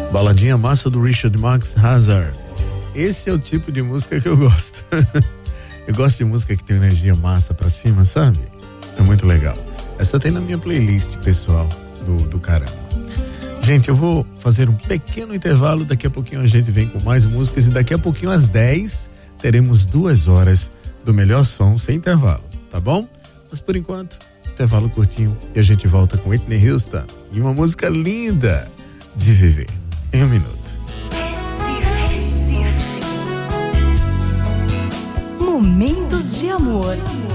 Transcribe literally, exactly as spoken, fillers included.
Baladinha massa do Richard Max Hazard. Esse é o tipo de música que eu gosto. Eu gosto de música que tem energia massa pra cima, sabe? É muito legal. Essa tem na minha playlist pessoal do, do Carango. Gente, eu vou fazer um pequeno intervalo. Daqui a pouquinho a gente vem com mais músicas. E daqui a pouquinho às dez teremos duas horas do melhor som sem intervalo, tá bom? Mas por enquanto, intervalo curtinho e a gente volta com Whitney Houston e uma música linda de viver em um minuto. Momentos de amor.